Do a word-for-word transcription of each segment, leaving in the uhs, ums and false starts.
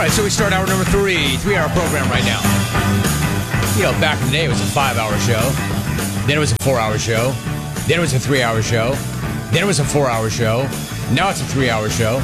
right, so we start hour number three, three-hour program right now. You know, back in the day, it was a five-hour show. Then it was a four-hour show. Then it was a three-hour show. Then it was a four-hour show. Now it's a three-hour show.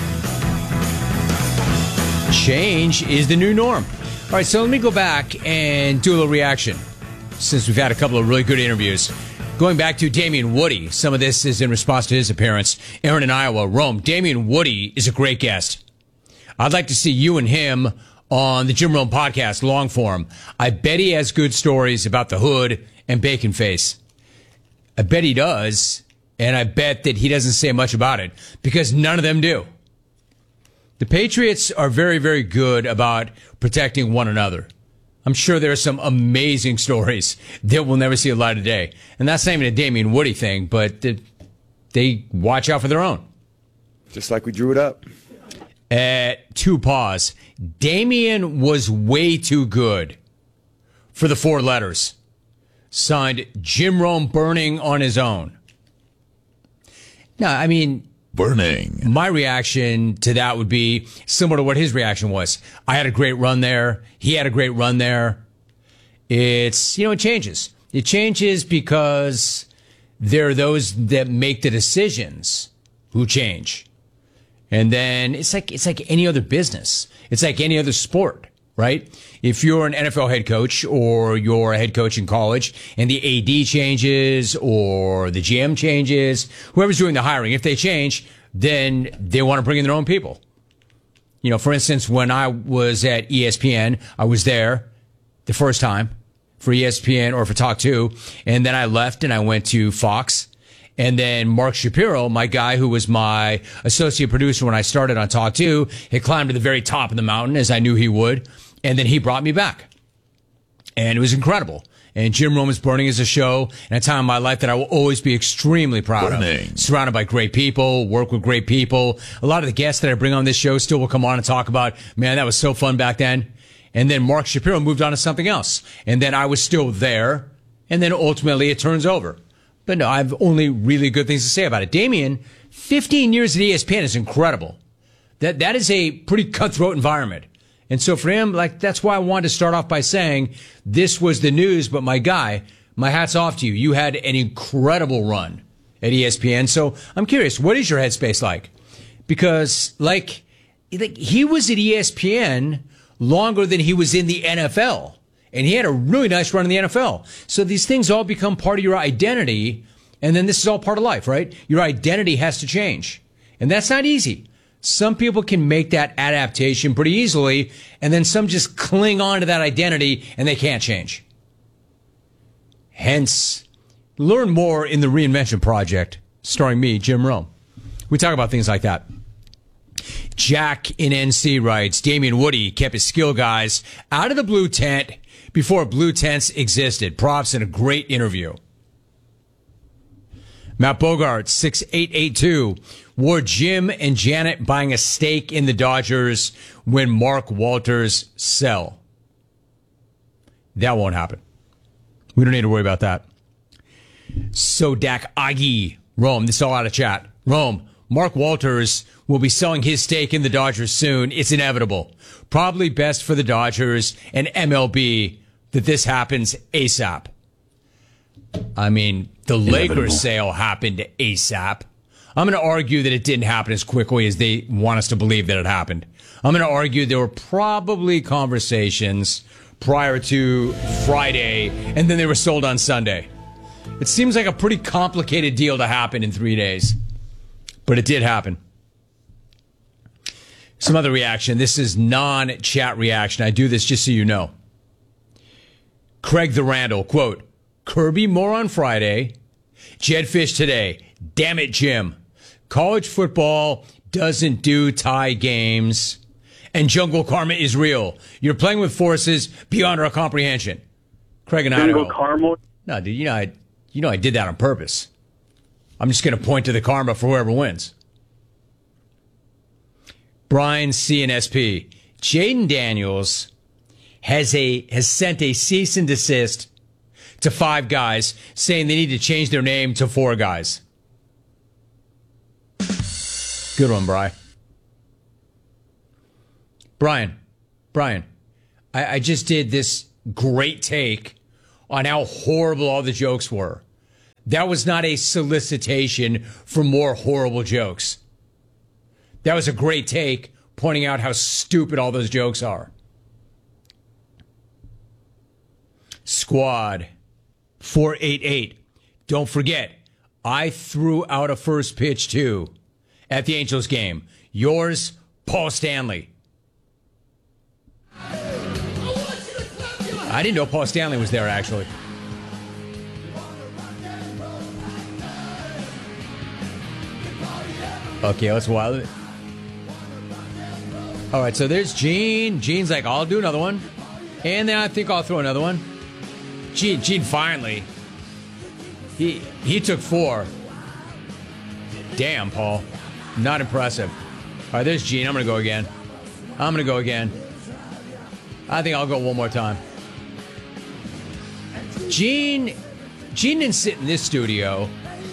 Change is the new norm. All right, so let me go back and do a little reaction, since we've had a couple of really good interviews. Going back to Damien Woody, some of this is in response to his appearance. Aaron in Iowa, Rome. Damien Woody is a great guest. I'd like to see you and him on the Jim Rome podcast, long form. I bet he has good stories about the hood and Bacon Face. I bet he does, and I bet that he doesn't say much about it, because none of them do. The Patriots are very, very good about protecting one another. I'm sure there are some amazing stories that will never see a light of day. And that's not even a Damien Woody thing, but they watch out for their own. Just like we drew it up. At two paws. Damien was way too good for the four letters. Signed Jim Rome Burning on his own. Now, I mean... Burning. My reaction to that would be similar to what his reaction was. I had a great run there. He had a great run there. It's, you know, it changes. It changes because there are those that make the decisions who change. And then it's like, it's like any other business. It's like any other sport, right? If you're an N F L head coach or you're a head coach in college and the A D changes or the G M changes, whoever's doing the hiring, if they change, then they want to bring in their own people. You know, for instance, when I was at E S P N, I was there the first time for E S P N or for Talk two, and then I left and I went to Fox. And then Mark Shapiro, my guy who was my associate producer when I started on Talk two, had climbed to the very top of the mountain, as I knew he would. And then he brought me back. And it was incredible. And Jim Rome is Burning as a show in a time in my life that I will always be extremely proud Burning. of. Surrounded by great people, work with great people. A lot of the guests that I bring on this show still will come on and talk about, man, that was so fun back then. And then Mark Shapiro moved on to something else. And then I was still there. And then ultimately it turns over. But no, I have only really good things to say about it. Damien, fifteen years at E S P N is incredible. That That is a pretty cutthroat environment. And so for him, like, that's why I wanted to start off by saying this was the news, but my guy, my hat's off to you. You had an incredible run at E S P N. So I'm curious, what is your headspace like? Because, like, like he was at E S P N longer than he was in the N F L. And he had a really nice run in the N F L. So these things all become part of your identity. And then this is all part of life, right? Your identity has to change. And that's not easy. Some people can make that adaptation pretty easily. And then some just cling on to that identity and they can't change. Hence, learn more in the Reinvention Project, starring me, Jim Rome. We talk about things like that. Jack in N C writes, Damien Woody kept his skill guys out of the blue tent before blue tents existed. Props and a great interview. Matt Bogart, six eight eight two. Were Jim and Janet buying a stake in the Dodgers when Mark Walters sell? That won't happen. We don't need to worry about that. So Dak Agi, Rome, this is all out of chat. Rome, Mark Walters will be selling his stake in the Dodgers soon. It's inevitable. Probably best for the Dodgers and M L B that this happens ASAP. I mean, the Inevitable. Lakers sale happened ASAP. I'm going to argue that it didn't happen as quickly as they want us to believe that it happened. I'm going to argue there were probably conversations prior to Friday, and then they were sold on Sunday. It seems like a pretty complicated deal to happen in three days. But it did happen. Some other reaction. This is non-chat reaction. I do this just so you know. Craig the Randall, quote, Kirby more on Friday, Jed Fish today. Damn it, Jim. College football doesn't do tie games, and jungle karma is real. You're playing with forces beyond our comprehension. Craig and I Jungle karma? No, dude, you know I, you know I did that on purpose. I'm just going to point to the karma for whoever wins. Brian C and S P. Jaden Daniels has a has sent a cease and desist to five guys saying they need to change their name to four guys. Good one, Brian. Brian, Brian, I, I just did this great take on how horrible all the jokes were. That was not a solicitation for more horrible jokes. That was a great take pointing out how stupid all those jokes are. Squad four eight eight. Don't forget, I threw out a first pitch too at the Angels game. Yours, Paul Stanley. I didn't know Paul Stanley was there, actually. Okay, let's wild it. All right, so there's Gene. Gene's like, I'll do another one. And then I think I'll throw another one. Gene, Gene finally. He, he took four. Damn, Paul. Not impressive. All right, there's Gene. I'm going to go again. I'm going to go again. I think I'll go one more time. Gene, Gene didn't sit in this studio.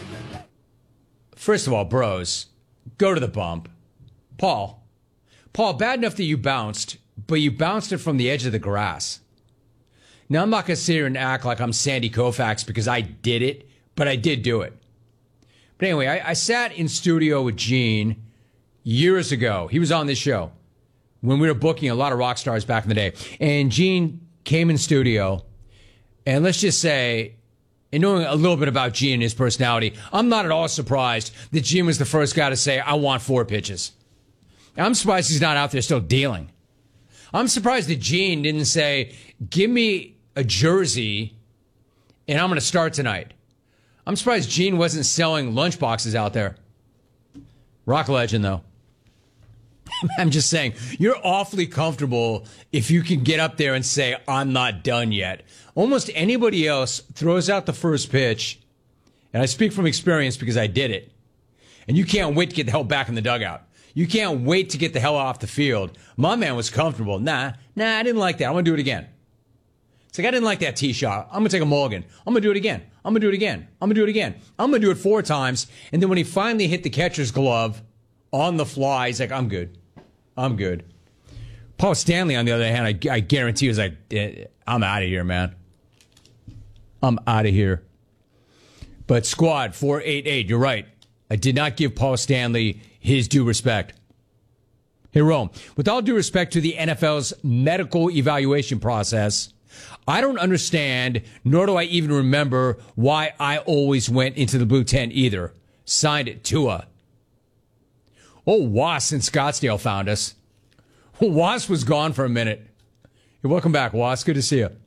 First of all, bros, go to the bump. Paul. Paul, bad enough that you bounced, but you bounced it from the edge of the grass. Now, I'm not going to sit here and act like I'm Sandy Koufax because I did it, but I did do it. But anyway, I, I sat in studio with Gene years ago. He was on this show when we were booking a lot of rock stars back in the day. And Gene came in studio, and let's just say, and knowing a little bit about Gene and his personality, I'm not at all surprised that Gene was the first guy to say, I want four pitches. I'm surprised he's not out there still dealing. I'm surprised that Gene didn't say, give me a jersey and I'm going to start tonight. I'm surprised Gene wasn't selling lunchboxes out there. Rock legend, though. I'm just saying, you're awfully comfortable if you can get up there and say, I'm not done yet. Almost anybody else throws out the first pitch, and I speak from experience because I did it, and you can't wait to get the hell back in the dugout. You can't wait to get the hell off the field. My man was comfortable. Nah, nah, I didn't like that. I'm going to do it again. It's like, I didn't like that tee shot. I'm going to take a mulligan. I'm going to do it again. I'm going to do it again. I'm going to do it again. I'm going to do it four times. And then when he finally hit the catcher's glove on the fly, he's like, I'm good. I'm good. Paul Stanley, on the other hand, I, I guarantee was like, I'm out of here, man. I'm out of here. But squad four eight eight, you're right. I did not give Paul Stanley his due respect. Hey, Rome, with all due respect to the N F L's medical evaluation process, I don't understand, nor do I even remember why I always went into the blue tent either. Signed it, Tua. Oh, Was in Scottsdale found us. Was was gone for a minute. Hey, welcome back, Was. Good to see you.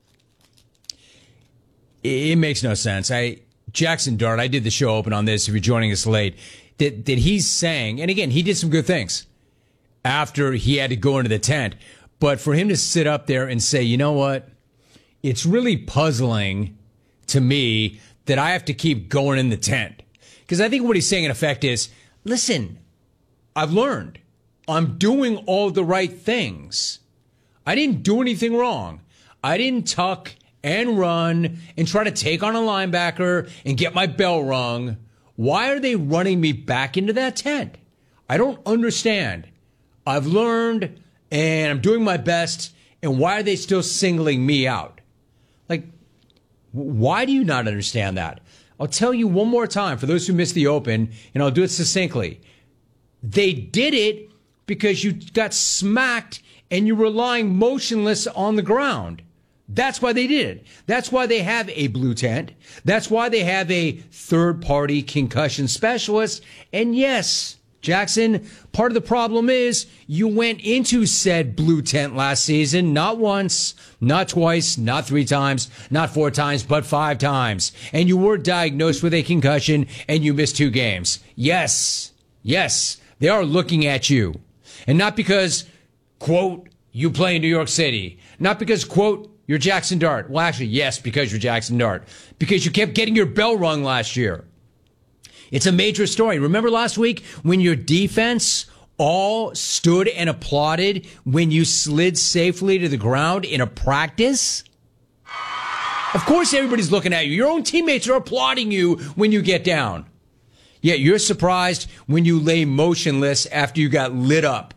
It makes no sense. I Jackson Dart, I did the show open on this if you're joining us late, that, that he's saying, and again, he did some good things after he had to go into the tent, but for him to sit up there and say, you know what, it's really puzzling to me that I have to keep going in the tent. Because I think what he's saying in effect is, listen, I've learned. I'm doing all the right things. I didn't do anything wrong. I didn't tuck and run and try to take on a linebacker and get my bell rung. Why are they running me back into that tent? I don't understand. I've learned and I'm doing my best. And why are they still singling me out? Like, why do you not understand that? I'll tell you one more time for those who missed the open, and I'll do it succinctly. They did it because you got smacked and you were lying motionless on the ground. That's why they did it. That's why they have a blue tent. That's why they have a third-party concussion specialist. And yes, Jackson, part of the problem is you went into said blue tent last season, not once, not twice, not three times, not four times, but five times. And you were diagnosed with a concussion and you missed two games. Yes, yes, they are looking at you. And not because, quote, you play in New York City. Not because, quote, you're Jackson Dart. Well, actually, yes, because you're Jackson Dart. Because you kept getting your bell rung last year. It's a major story. Remember last week when your defense all stood and applauded when you slid safely to the ground in a practice? Of course everybody's looking at you. Your own teammates are applauding you when you get down. Yet you're surprised when you lay motionless after you got lit up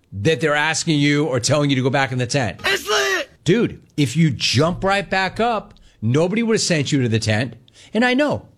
that they're asking you or telling you to go back in the tent. It's lit! Dude, if you jump right back up, nobody would have sent you to the tent. And I know